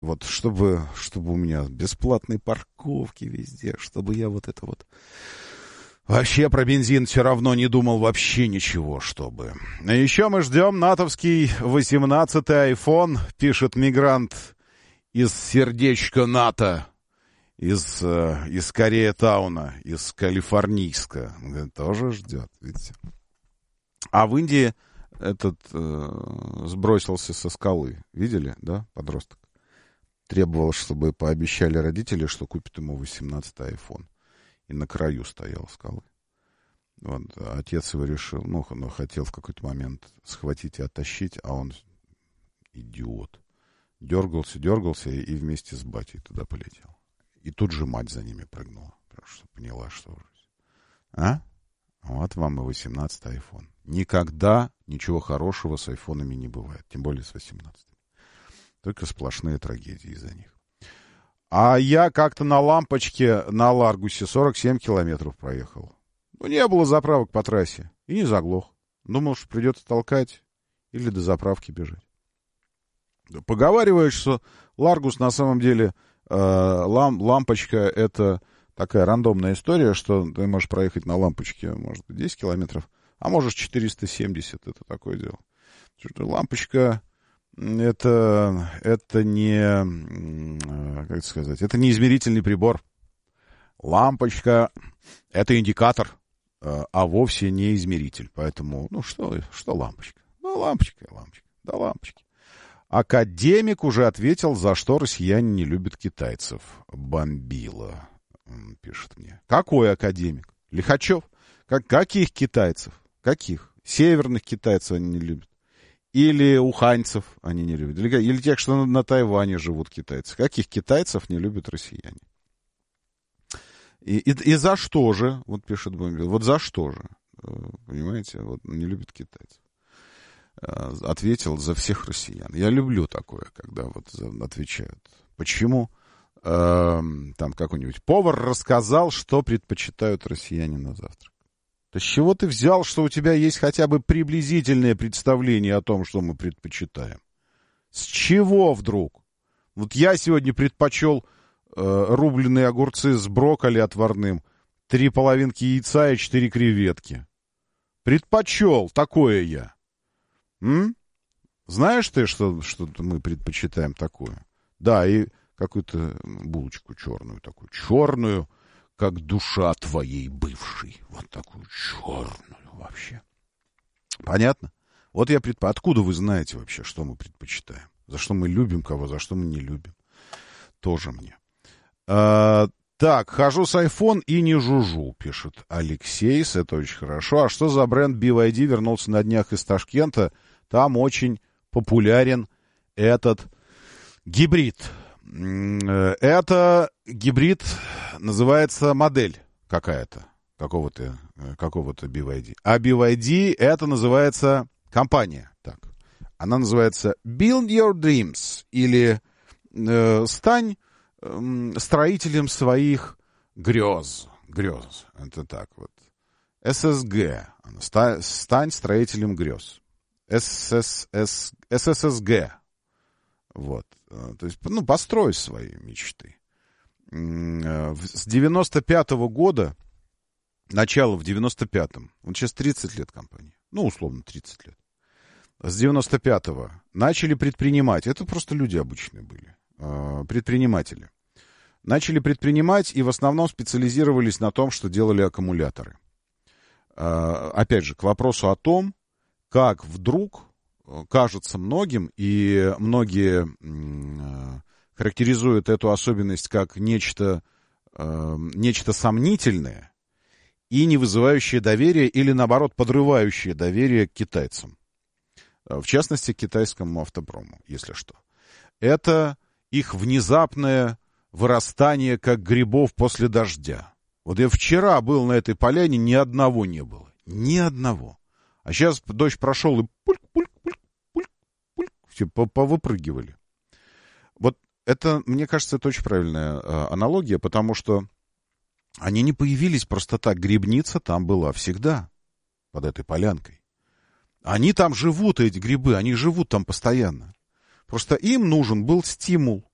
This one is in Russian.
Вот, чтобы у меня бесплатные парковки везде, чтобы я вот это вот... Вообще про бензин все равно не думал вообще ничего, чтобы. Еще мы ждем натовский 18-й iPhone, пишет мигрант из сердечка НАТО, из Кореятауна, из Калифорнийска. Тоже ждет, видите. А в Индии этот сбросился со скалы. Видели, да, подросток? Требовал, чтобы пообещали родители, что купят ему 18-й iPhone. И на краю стоял скалы. Вот, отец его решил, хотел в какой-то момент схватить и оттащить, а он, идиот, дергался и вместе с батей туда полетел. И тут же мать за ними прыгнула, потому что поняла, что... Вот вам и 18-й iPhone. Никогда ничего хорошего с айфонами не бывает, тем более с 18-м. Только сплошные трагедии из-за них. А я как-то на лампочке на Ларгусе 47 километров проехал. Не было заправок по трассе. И не заглох. Думал, что придется толкать или до заправки бежать. Поговаривают, что Ларгус на самом деле лампочка — это такая рандомная история, что ты можешь проехать на лампочке, может, 10 километров, а можешь 470. Это такое дело. Лампочка... Это не, как сказать, это не измерительный прибор. Лампочка — это индикатор, а вовсе не измеритель. Поэтому, что лампочка? Лампочка. Да, лампочки. Академик уже ответил, за что россияне не любят китайцев. Бомбила, пишет мне. Какой академик? Лихачев? Каких китайцев? Каких? Северных китайцев они не любят. Или уханьцев они не любят. Или тех, что на Тайване живут китайцы. Каких китайцев не любят россияне? И за что же, вот пишет Бомбил, вот за что же, понимаете, вот не любят китайцев. Ответил: за всех россиян. Я люблю такое, когда вот отвечают. Почему? Там какой-нибудь повар рассказал, что предпочитают россияне на завтрак. То с чего ты взял, что у тебя есть хотя бы приблизительное представление о том, что мы предпочитаем? С чего вдруг? Вот я сегодня предпочел рубленые огурцы с брокколи отварным, 3 половинки яйца и 4 креветки. Предпочел, такое я. Знаешь ты, что мы предпочитаем такое? Да, и какую-то булочку черную такую. Черную, как душа твоей бывшей. Вот такую черную вообще. Понятно? Вот я Откуда вы знаете вообще, что мы предпочитаем? За что мы любим кого, за что мы не любим? Тоже мне. Так, хожу с iPhone и не жужжу, пишет Алексей. Это очень хорошо. А что за бренд BYD вернулся на днях из Ташкента? Там очень популярен этот гибрид. Это гибрид, называется модель какая-то, какого-то BYD. А BYD это называется компания. Так. Она называется Build Your Dreams, или стань строителем своих грез. Грез. Это так вот. ССГ. Стань строителем грез. СССГ. Вот. То есть, построй свои мечты. С 95-го года, начало в 95-м, вот сейчас 30 лет компании, условно 30 лет. С 95-го начали предпринимать, это просто люди обычные были, предприниматели. Начали предпринимать и в основном специализировались на том, что делали аккумуляторы. Опять же, к вопросу о том, как вдруг кажется многим, и многие характеризуют эту особенность как нечто сомнительное и не вызывающее доверия, или, наоборот, подрывающее доверие к китайцам. В частности, к китайскому автопрому, если что. Это их внезапное вырастание, как грибов после дождя. Вот я вчера был на этой поляне, ни одного не было. Ни одного. А сейчас дождь прошел, и пульк-пульк-пульк-пульк, все повыпрыгивали. Вот это, мне кажется, это очень правильная аналогия, потому что они не появились просто так. Грибница там была всегда, под этой полянкой. Они там живут, эти грибы, они живут там постоянно. Просто им нужен был стимул.